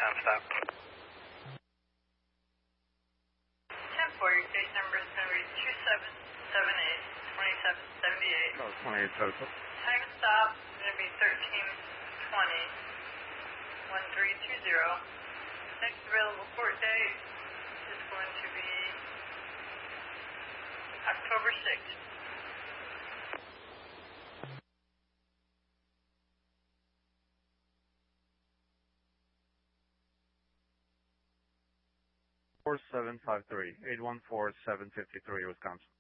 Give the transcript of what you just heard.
Time stop. 10-4, your case number is going to be 2778 2778. Oh, 28 total. Time stop is going to be 1320 1320. Next available court date is going to be October 6th. Four 753 814-753, Wisconsin.